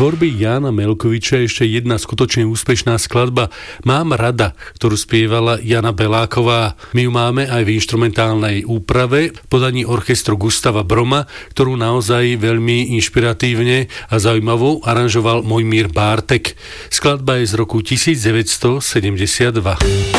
tvorby Jána Melkoviča ešte jedna skutočne úspešná skladba Mám rada, ktorú spievala Jana Beláková. My ju máme aj v inštrumentálnej úprave v podaní orchestru Gustava Broma, ktorú naozaj veľmi inšpiratívne a zaujímavou aranžoval Mojmír Bártek. Skladba je z roku 1972.